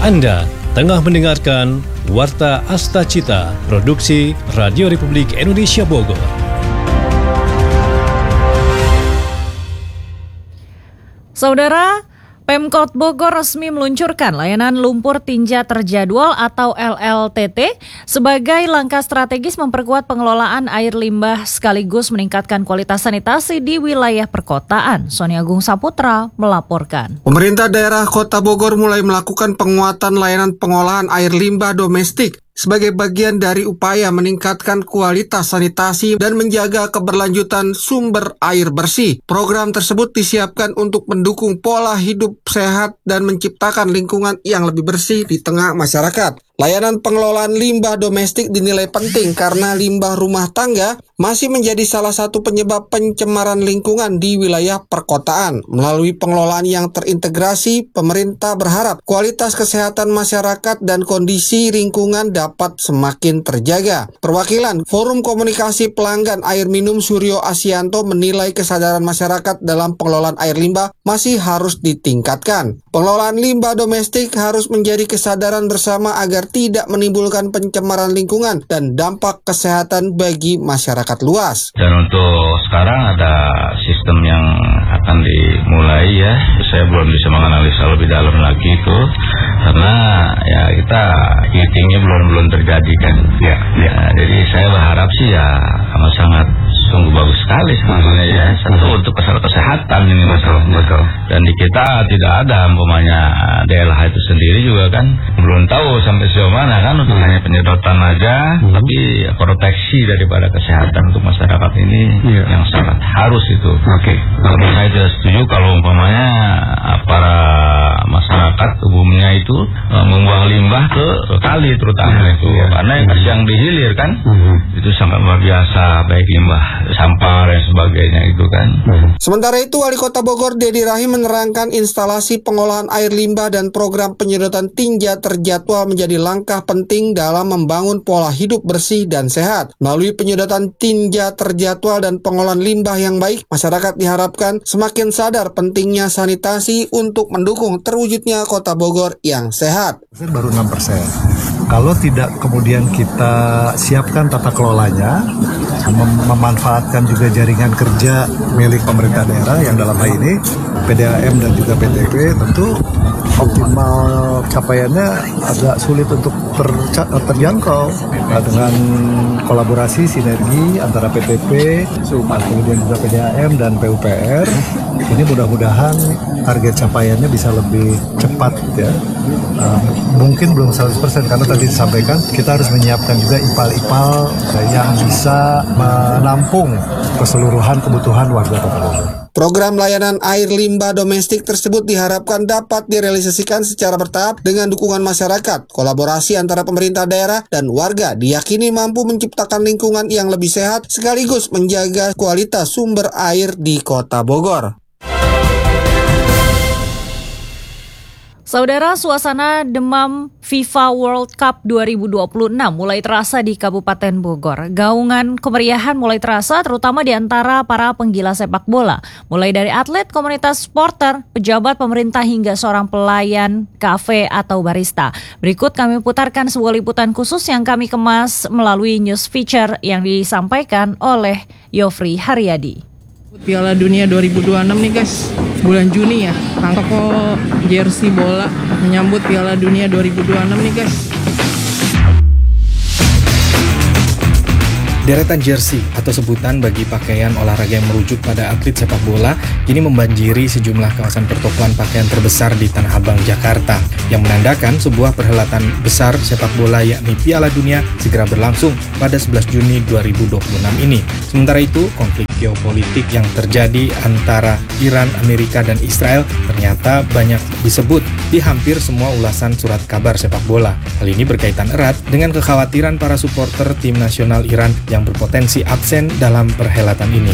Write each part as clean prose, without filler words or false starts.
Anda tengah mendengarkan Warta Astacita, produksi Radio Republik Indonesia Bogor. Saudara, Pemkot Bogor resmi meluncurkan layanan lumpur tinja terjadwal atau LLTT sebagai langkah strategis memperkuat pengelolaan air limbah sekaligus meningkatkan kualitas sanitasi di wilayah perkotaan. Sony Agung Saputra melaporkan. Pemerintah daerah Kota Bogor mulai melakukan penguatan layanan pengolahan air limbah domestik sebagai bagian dari upaya meningkatkan kualitas sanitasi dan menjaga keberlanjutan sumber air bersih. Program tersebut disiapkan untuk mendukung pola hidup sehat dan menciptakan lingkungan yang lebih bersih di tengah masyarakat. Layanan pengelolaan limbah domestik dinilai penting karena limbah rumah tangga masih menjadi salah satu penyebab pencemaran lingkungan di wilayah perkotaan. Melalui pengelolaan yang terintegrasi, pemerintah berharap kualitas kesehatan masyarakat dan kondisi lingkungan dapat semakin terjaga. Perwakilan Forum Komunikasi Pelanggan Air Minum Suryo Asianto menilai kesadaran masyarakat dalam pengelolaan air limbah masih harus ditingkatkan. Pengelolaan limbah domestik harus menjadi kesadaran bersama agar tidak menimbulkan pencemaran lingkungan dan dampak kesehatan bagi masyarakat luas. Dan untuk sekarang ada sistem yang akan dimulai ya. Saya belum bisa menganalisa lebih dalam lagi itu karena ya kita heatingnya belum terjadi kan. Ya. Jadi saya berharap sih ya sangat sungguh bagus sekali sebetulnya ya. Satu untuk kesehatan ini betul. Dan di kita tidak ada umpamanya DLH itu sendiri juga kan belum tahu sampai sejauh mana kan untuk hanya penyedotan aja, tapi proteksi daripada kesehatan untuk masyarakat ini yang sangat harus itu. Tapi saya tidak setuju kalau umpamanya para masyarakat umumnya itu membuang limbah ke kali terutama itu karena yang dihilir kan itu sangat luar biasa, baik limbah sampah dan sebagainya itu kan. Sementara itu Wali Kota Bogor Dedi Rahim menerangkan instalasi pengolahan air limbah dan program penyedotan tinja terjadwal menjadi langkah penting dalam membangun pola hidup bersih dan sehat. Melalui penyedotan tinja terjadwal dan pengolahan limbah yang baik, masyarakat diharapkan semakin sadar pentingnya sanitasi untuk mendukung terwujudnya Kota Bogor yang sehat. Baru 6%. Kalau tidak kemudian kita siapkan tata kelolanya, memanfaatkan juga jaringan kerja milik pemerintah daerah yang dalam hal ini PDAM dan juga PTP, tentu optimal capaiannya agak sulit untuk terjangkau. Nah, dengan kolaborasi sinergi antara PTP, kemudian juga PDAM dan PUPR, ini mudah-mudahan target capaiannya bisa lebih cepat ya. Mungkin belum 100% karena tadi disampaikan kita harus menyiapkan juga IPAL-IPAL yang bisa menampung keseluruhan kebutuhan warga Kota Bogor. Program layanan air limbah domestik tersebut diharapkan dapat direalisasikan secara bertahap dengan dukungan masyarakat. Kolaborasi antara pemerintah daerah dan warga diyakini mampu menciptakan lingkungan yang lebih sehat sekaligus menjaga kualitas sumber air di Kota Bogor. Saudara, suasana demam FIFA World Cup 2026 mulai terasa di Kabupaten Bogor. Gaungan kemeriahan mulai terasa terutama di antara para penggila sepak bola. Mulai dari atlet, komunitas supporter, pejabat pemerintah hingga seorang pelayan kafe atau barista. Berikut kami putarkan sebuah liputan khusus yang kami kemas melalui news feature yang disampaikan oleh Yofri Haryadi. Piala Dunia 2026 nih guys, bulan Juni ya. Toko jersey bola menyambut Piala Dunia 2026 nih guys. Deretan jersey atau sebutan bagi pakaian olahraga yang merujuk pada atlet sepak bola kini membanjiri sejumlah kawasan pertokoan pakaian terbesar di Tanah Abang, Jakarta yang menandakan sebuah perhelatan besar sepak bola yakni Piala Dunia segera berlangsung pada 11 Juni 2026 ini. Sementara itu, konflik geopolitik yang terjadi antara Iran, Amerika, dan Israel ternyata banyak disebut di hampir semua ulasan surat kabar sepak bola. Hal ini berkaitan erat dengan kekhawatiran para supporter tim nasional Iran yang berpotensi absen dalam perhelatan ini.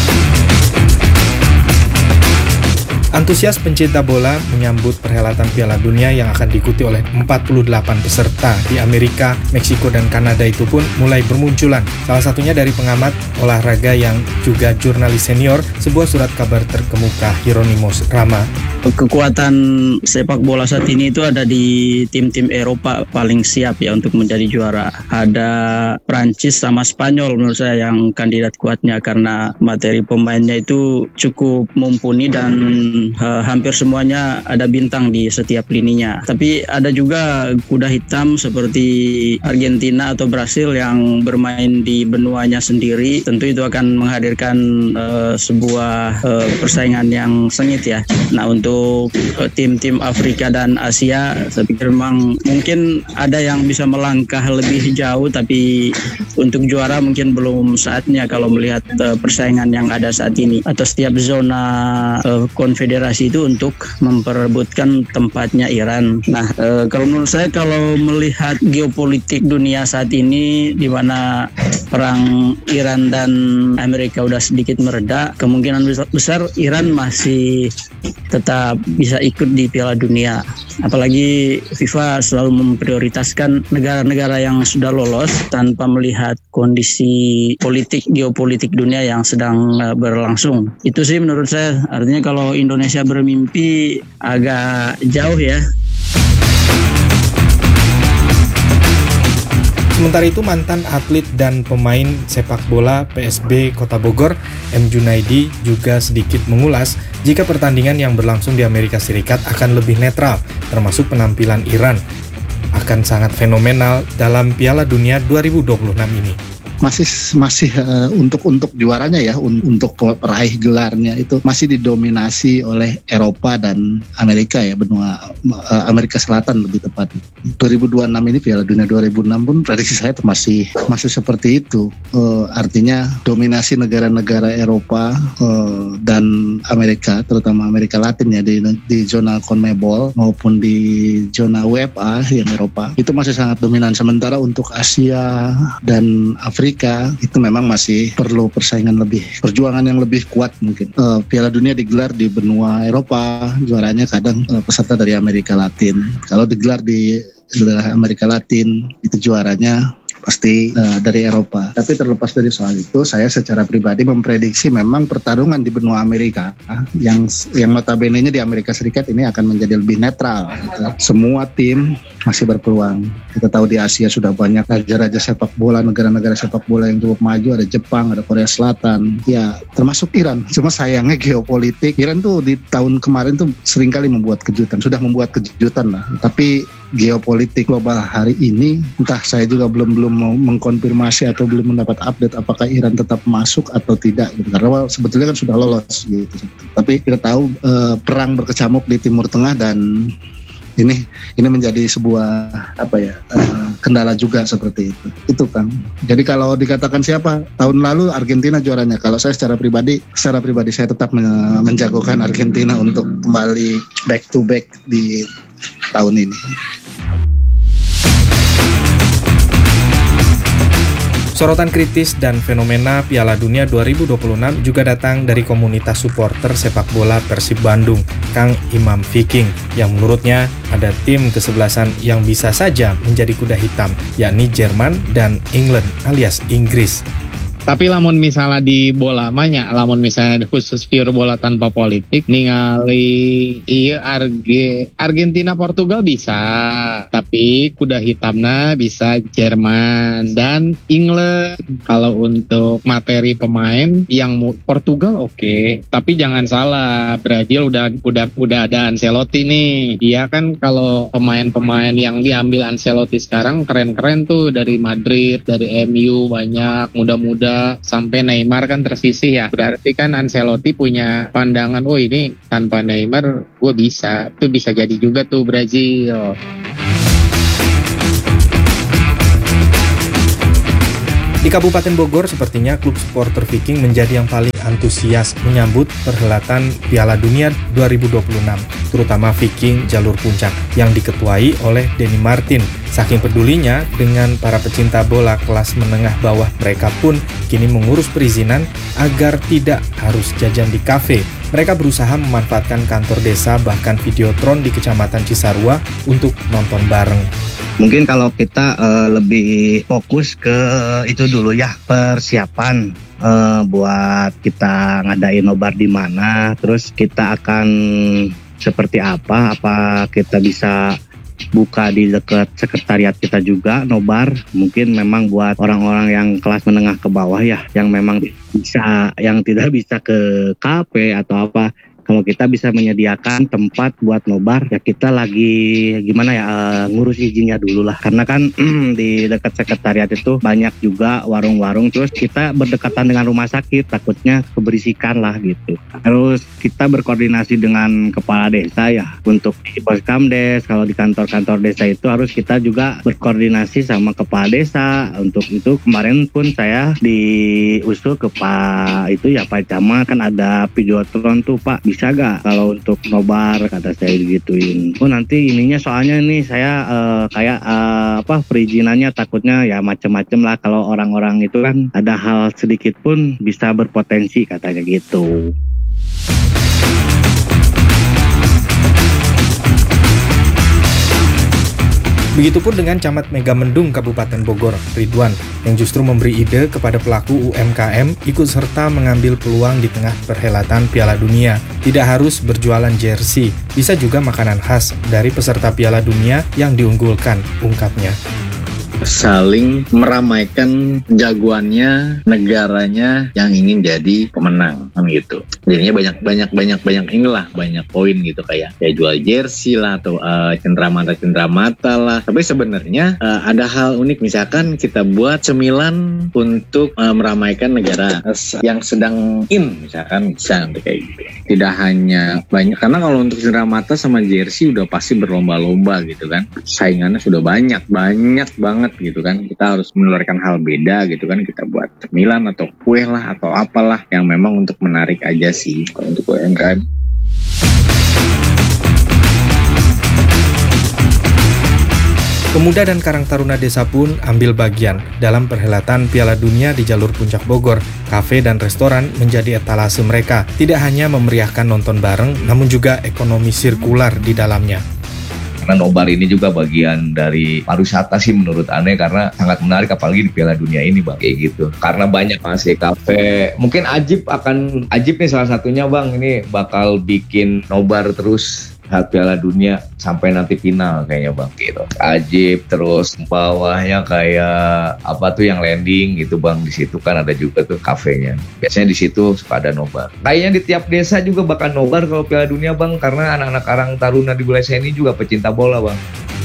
Antusias pencinta bola menyambut perhelatan Piala Dunia yang akan diikuti oleh 48 peserta di Amerika, Meksiko, dan Kanada itu pun mulai bermunculan. Salah satunya dari pengamat olahraga yang juga jurnalis senior sebuah surat kabar terkemuka Hieronymus Rama. Kekuatan sepak bola saat ini itu ada di tim-tim Eropa paling siap ya untuk menjadi juara. Ada Prancis sama Spanyol menurut saya yang kandidat kuatnya karena materi pemainnya itu cukup mumpuni dan hampir semuanya ada bintang di setiap lininya. Tapi ada juga kuda hitam seperti Argentina atau Brasil yang bermain di benuanya sendiri. Tentu itu akan menghadirkan sebuah persaingan yang sengit ya. Nah, untuk tim-tim Afrika dan Asia, saya pikir memang mungkin ada yang bisa melangkah lebih jauh, tapi untuk juara mungkin belum saatnya kalau melihat persaingan yang ada saat ini. Atau setiap zona konfederasi itu untuk memperebutkan tempatnya Iran. Nah, kalau menurut saya, kalau melihat geopolitik dunia saat ini, di mana perang Iran dan Amerika udah sedikit mereda, kemungkinan besar Iran masih tetap bisa ikut di Piala Dunia. Apalagi FIFA selalu memprioritaskan negara-negara yang sudah lolos tanpa melihat kondisi geopolitik dunia yang sedang berlangsung. Itu sih menurut saya. Artinya kalau Indonesia bermimpi agak jauh ya. Sementara itu mantan atlet dan pemain sepak bola PSB Kota Bogor, M. Junaidi, juga sedikit mengulas jika pertandingan yang berlangsung di Amerika Serikat akan lebih netral, termasuk penampilan Iran akan sangat fenomenal dalam Piala Dunia 2026 ini. Masih untuk juaranya ya, untuk peraih gelarnya itu masih didominasi oleh Eropa dan Amerika ya, benua Amerika Selatan lebih tepat. 2026 ini Piala Dunia 2006 pun prediksi saya masih seperti itu. Artinya dominasi negara-negara Eropa dan Amerika, terutama Amerika Latin ya, di zona CONMEBOL maupun di zona UEFA yang Eropa itu masih sangat dominan. Sementara untuk Asia dan Afrika itu memang masih perlu perjuangan yang lebih kuat mungkin. Piala Dunia digelar di benua Eropa, juaranya kadang peserta dari Amerika Latin. Kalau digelar di Amerika Latin, itu juaranya pasti dari Eropa. Tapi terlepas dari soal itu, saya secara pribadi memprediksi memang pertarungan di benua Amerika yang notabene-nya di Amerika Serikat ini akan menjadi lebih netral. Semua tim masih berpeluang. Kita tahu di Asia sudah banyak raja-raja sepak bola, negara-negara sepak bola yang cukup maju. Ada Jepang, ada Korea Selatan, ya termasuk Iran. Cuma sayangnya geopolitik, Iran tuh di tahun kemarin tuh seringkali sudah membuat kejutan lah. Tapi geopolitik global hari ini, entah, saya juga belum mau mengkonfirmasi atau belum mendapat update apakah Iran tetap masuk atau tidak gitu. Karena sebetulnya kan sudah lolos gitu. Tapi kita tahu perang berkecamuk di Timur Tengah, dan ini menjadi sebuah kendala juga seperti itu. Itu Kang. Jadi kalau dikatakan siapa tahun lalu Argentina juaranya, kalau saya secara pribadi saya tetap menjagokan Argentina untuk kembali back to back di tahun ini. Sorotan kritis dan fenomena Piala Dunia 2026 juga datang dari komunitas supporter sepak bola Persib Bandung, Kang Imam Viking, yang menurutnya ada tim kesebelasan yang bisa saja menjadi kuda hitam, yakni Jerman dan England alias Inggris. Tapi lamun misalnya di bola banyak, lamun misalnya khusus pure bola tanpa politik, ningali Argentina Portugal bisa, tapi kuda hitamnya bisa Jerman dan England. Kalau untuk materi pemain yang Portugal oke. Tapi jangan salah, Brazil udah ada Ancelotti nih. Dia kan kalau pemain-pemain yang diambil Ancelotti sekarang keren-keren tuh, dari Madrid, dari MU banyak, muda-muda sampai Neymar kan tersisih ya. Berarti kan Ancelotti punya pandangan, oh ini tanpa Neymar gue bisa. Itu bisa jadi juga tuh Brazil. Di Kabupaten Bogor, sepertinya klub supporter Viking menjadi yang paling antusias menyambut perhelatan Piala Dunia 2026, terutama Viking Jalur Puncak yang diketuai oleh Denny Martin. Saking pedulinya dengan para pecinta bola kelas menengah bawah, mereka pun kini mengurus perizinan agar tidak harus jajan di kafe. Mereka berusaha memanfaatkan kantor desa, bahkan Videotron di Kecamatan Cisarua untuk nonton bareng. Mungkin kalau kita lebih fokus ke itu dulu ya, persiapan buat kita ngadain nobar di mana, terus kita akan seperti apa kita bisa buka di dekat sekretariat kita juga nobar, mungkin memang buat orang-orang yang kelas menengah ke bawah ya, yang memang yang tidak bisa ke kafe atau apa. Kalau kita bisa menyediakan tempat buat nobar, ya kita lagi gimana ya, ngurus izinnya dulu lah. Karena kan di dekat sekretariat itu banyak juga warung-warung, terus kita berdekatan dengan rumah sakit, takutnya keberisikan lah gitu. Terus kita berkoordinasi dengan kepala desa ya, untuk di Poskamdes, kalau di kantor-kantor desa itu harus kita juga berkoordinasi sama kepala desa. Untuk itu kemarin pun saya diusul ke Pak Camat, kan ada videotron tuh Pak, bisa gak kalau untuk nobar, kata saya digituin. Oh nanti ininya soalnya nih saya perizinannya takutnya ya macem-macem lah, kalau orang-orang itu kan ada hal sedikit pun bisa berpotensi katanya gitu. Begitupun dengan Camat Megamendung Kabupaten Bogor, Ridwan, yang justru memberi ide kepada pelaku UMKM ikut serta mengambil peluang di tengah perhelatan Piala Dunia. Tidak harus berjualan jersey, bisa juga makanan khas dari peserta Piala Dunia yang diunggulkan, ungkapnya. Saling meramaikan jagoannya, negaranya yang ingin jadi pemenang, kan gitu. Jadinya banyak inilah, banyak poin gitu, kayak jual jersey lah atau cenderamata lah. Tapi sebenarnya ada hal unik, misalkan kita buat cemilan untuk meramaikan negara yang sedang misalkan bisa kayak gitu. Tidak hanya banyak, karena kalau untuk cenderamata sama jersey udah pasti berlomba-lomba gitu kan. Saingannya sudah banyak banget gitu kan. Kita harus menularkan hal beda gitu kan, kita buat cemilan atau kue lah atau apalah yang memang untuk menarik aja sih kalau untuk UMKM. Pemuda dan Karang Taruna Desa pun ambil bagian dalam perhelatan Piala Dunia di jalur Puncak Bogor. Kafe dan restoran menjadi etalase mereka, tidak hanya memeriahkan nonton bareng, namun juga ekonomi sirkular di dalamnya. Karena nobar ini juga bagian dari pariwisata sih menurut Ane, karena sangat menarik apalagi di Piala Dunia ini Bang, kayak gitu. Karena banyak masih kafe, mungkin Ajib nih salah satunya Bang, ini bakal bikin nobar terus saat Piala Dunia sampai nanti final kayaknya Bang gitu. Ajib, terus bawahnya kayak apa tuh yang landing gitu Bang, di situ kan ada juga tuh kafenya. Biasanya di situ suka ada nobar. Kayaknya di tiap desa juga bakal nobar kalau Piala Dunia Bang, karena anak-anak Karang Taruna di wilayah ini juga pecinta bola Bang.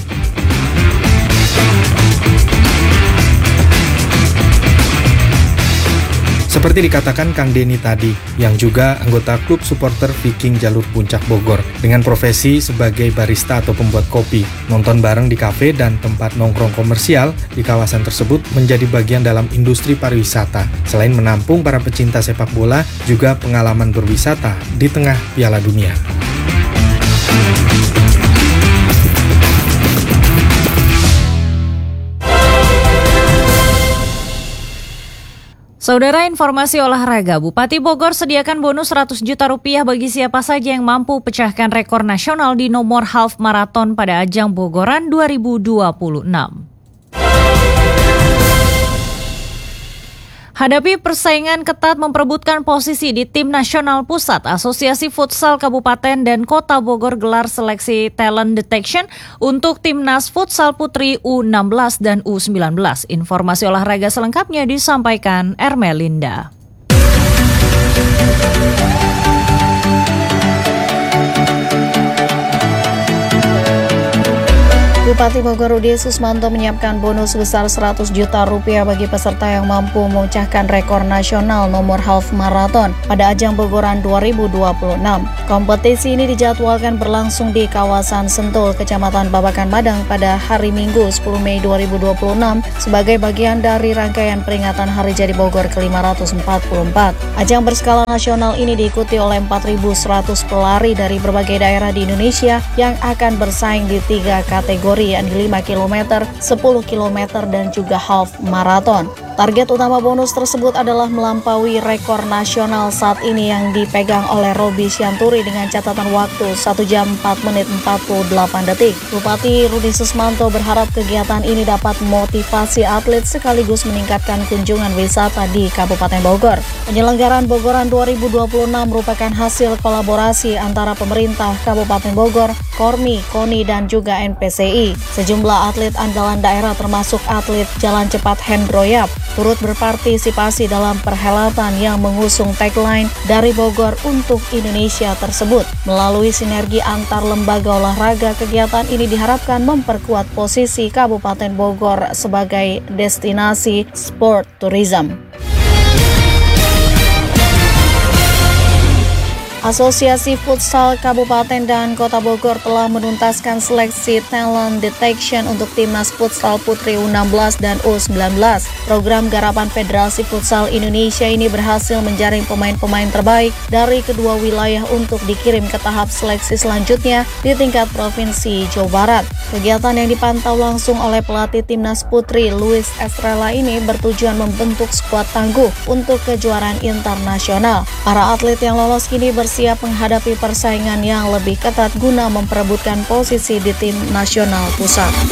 Seperti dikatakan Kang Denny tadi, yang juga anggota klub supporter Viking Jalur Puncak Bogor, dengan profesi sebagai barista atau pembuat kopi, nonton bareng di kafe dan tempat nongkrong komersial di kawasan tersebut menjadi bagian dalam industri pariwisata. Selain menampung para pecinta sepak bola, juga pengalaman berwisata di tengah Piala Dunia. Saudara, informasi olahraga, Bupati Bogor sediakan bonus 100 juta rupiah bagi siapa saja yang mampu pecahkan rekor nasional di nomor half marathon pada ajang Bogoran 2026. Hadapi persaingan ketat memperebutkan posisi di tim nasional pusat, Asosiasi Futsal Kabupaten dan Kota Bogor gelar seleksi talent detection untuk Timnas Futsal Putri U16 dan U19. Informasi olahraga selengkapnya disampaikan Ermelinda. Bupati Bogor Rudi Susmanto menyiapkan bonus sebesar 100 juta rupiah bagi peserta yang mampu memecahkan rekor nasional nomor half marathon pada ajang Bogoran 2026. Kompetisi ini dijadwalkan berlangsung di kawasan Sentul, Kecamatan Babakan Madang pada hari Minggu 10 Mei 2026 sebagai bagian dari rangkaian peringatan Hari Jadi Bogor ke-544. Ajang berskala nasional ini diikuti oleh 4.100 pelari dari berbagai daerah di Indonesia yang akan bersaing di 3 kategori, yakni 5 km, 10 km, dan juga half marathon. Target utama bonus tersebut adalah melampaui rekor nasional saat ini yang dipegang oleh Roby Sianturi dengan catatan waktu 1 jam 4 menit 48 detik. Bupati Rudi Susmanto berharap kegiatan ini dapat memotivasi atlet sekaligus meningkatkan kunjungan wisata di Kabupaten Bogor. Penyelenggaraan Bogoran 2026 merupakan hasil kolaborasi antara pemerintah Kabupaten Bogor, Kormi, KONI, dan juga NPCI. Sejumlah atlet andalan daerah termasuk atlet jalan cepat Hendroyap turut berpartisipasi dalam perhelatan yang mengusung tagline dari Bogor untuk Indonesia tersebut. Melalui sinergi antar lembaga olahraga, kegiatan ini diharapkan memperkuat posisi Kabupaten Bogor sebagai destinasi sport tourism. Asosiasi Futsal Kabupaten dan Kota Bogor telah menuntaskan seleksi talent detection untuk Timnas Futsal Putri U16 dan U19. Program garapan Federasi Futsal Indonesia ini berhasil menjaring pemain-pemain terbaik dari kedua wilayah untuk dikirim ke tahap seleksi selanjutnya di tingkat Provinsi Jawa Barat. Kegiatan yang dipantau langsung oleh pelatih Timnas Putri Luis Estrella ini bertujuan membentuk skuad tangguh untuk kejuaraan internasional. Para atlet yang lolos kini bersiap menghadapi persaingan yang lebih ketat guna memperebutkan posisi di tim nasional pusat.